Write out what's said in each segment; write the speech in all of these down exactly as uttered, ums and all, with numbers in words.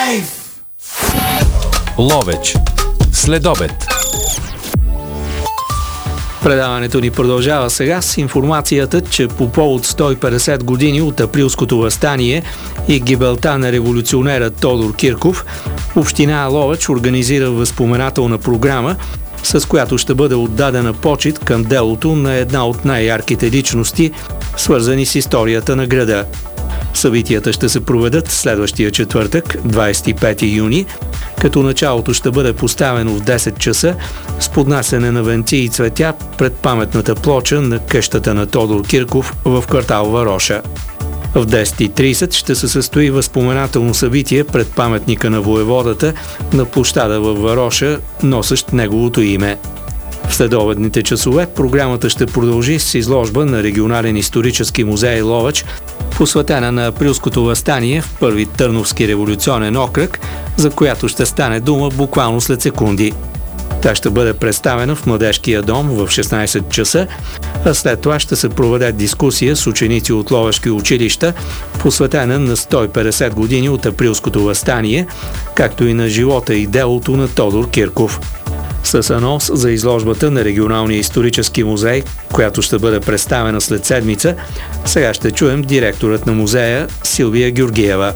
Лайф! Ловеч. Следобед. Предаването ни продължава сега с информацията, че по повод сто и петдесет години от Априлското въстание и гибелта на революционера Тодор Кирков, община Ловеч организира възпоменателна програма, с която ще бъде отдадена почит към делото на една от най-ярките личности, свързани с историята на града. Събитията ще се проведат следващия четвъртък, двадесет и пети юни, като началото ще бъде поставено в десет часа с поднасене на венци и цветя пред паметната плоча на къщата на Тодор Кирков в квартал Вароша. В десет и тридесет ще се състои възпоменателно събитие пред паметника на воеводата на площада във Вароша, носещ неговото име. В следобедните часове програмата ще продължи с изложба на Регионален исторически музей Ловеч, посветена на Априлското въстание в първи Търновски революционен окръг, за която ще стане дума буквално след секунди. Тя ще бъде представена в Младежкия дом в шестнадесет часа, а след това ще се проведе дискусия с ученици от ловешки училища, посветена на сто и петдесет години от Априлското въстание, както и на живота и делото на Тодор Кирков. С анонс за изложбата на Регионалния исторически музей, която ще бъде представена след седмица, сега ще чуем директорът на музея Силвия Георгиева.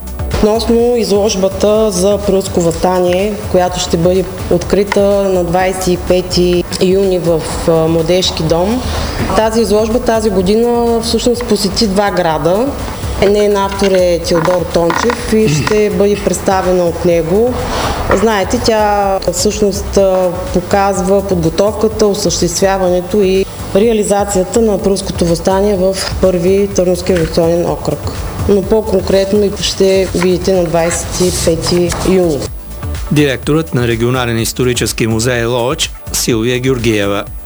Относно изложбата за Априлско въстание, която ще бъде открита на двадесет и пети юни в Младежки дом, тази изложба тази година всъщност посети два града. Нейн автор е Теодор Тончев и ще бъде представена от него. Знаете, тя всъщност показва подготовката, осъществяването и реализацията на Априлското въстание в първи Търновски революционен окръг. Но по-конкретно ще видите на двадесет и пети юни. Директорът на Регионален исторически музей Ловеч Силвия Георгиева.